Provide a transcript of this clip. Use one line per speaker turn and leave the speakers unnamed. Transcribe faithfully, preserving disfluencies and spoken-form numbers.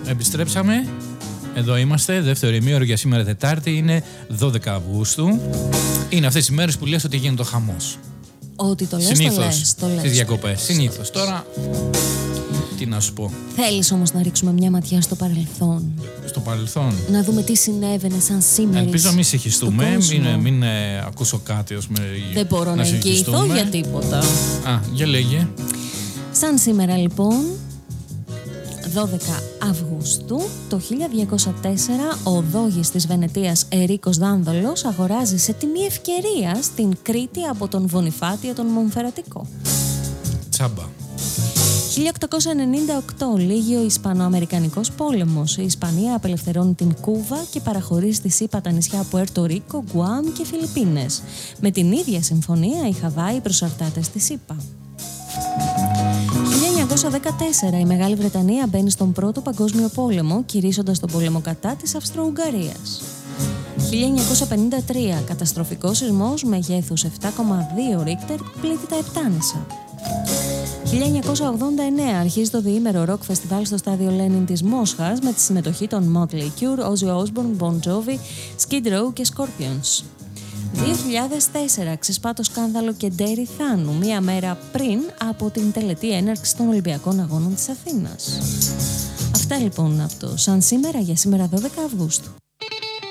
Επιστρέψαμε. Εδώ είμαστε, δεύτερο ημίωρο για σήμερα Τετάρτη. Είναι δώδεκα Αυγούστου. Είναι αυτές οι μέρες που λες ότι γίνεται ο χαμός.
Ότι το λες,
συνήθως,
το λες, το λες.
στις διακοπές. Συνήθως. Τώρα, τι να σου πω.
Θέλεις όμως να ρίξουμε μια ματιά στο παρελθόν.
Στο παρελθόν.
Να δούμε τι συνέβαινε σαν σήμερα.
Ελπίζω να μην συγχυστούμε, μην, μην ε, ακούσω κάτι ως με,
Δεν μπορώ να, να εγγυηθώ για τίποτα.
Α, για λέγε.
Σαν σήμερα λοιπόν, δώδεκα Αυγούστου, το χίλια διακόσια τέσσερα, ο δόγης της Βενετίας Ερίκος Δάνδολος αγοράζει σε τιμή ευκαιρίας την Κρήτη από τον Βονιφάτιο τον Μονφερατικό.
Τσάμπα.
χίλια οκτακόσια ενενήντα οκτώ, λήγει ο Ισπανοαμερικανικός πόλεμος. Η Ισπανία απελευθερώνει την Κούβα και παραχωρεί στη ΣΥΠΑ τα νησιά Πουέρτο Ρίκο, Γκουάμ και Φιλιππίνες. Με την ίδια συμφωνία, η Χαβάη προσαρτάται στη ΣΥΠΑ. χίλια εννιακόσια δεκατέσσερα, η Μεγάλη Βρετανία μπαίνει στον Πρώτο Παγκόσμιο Πόλεμο, κηρύσσοντας τον πόλεμο κατά της Αυστρο-Ουγγαρίας. χίλια εννιακόσια πενήντα τρία, καταστροφικός σεισμός μεγέθους επτά κόμμα δύο Ρίκτερ πλήττει τα Επτάνησα. χίλια εννιακόσια ογδόντα εννέα, αρχίζει το διήμερο ροκ φεστιβάλ στο στάδιο Λένιν της Μόσχας με τη συμμετοχή των Motley Crue, Ozzy Osbourne, Bon Jovi, Skid Row και Scorpions. δύο χιλιάδες τέσσερα, ξεσπά το σκάνδαλο Κεντέρι Θάνου, μία μέρα πριν από την τελετή έναρξη των Ολυμπιακών Αγώνων της Αθήνας. Αυτά λοιπόν αυτό, σαν σήμερα για σήμερα δώδεκα Αυγούστου.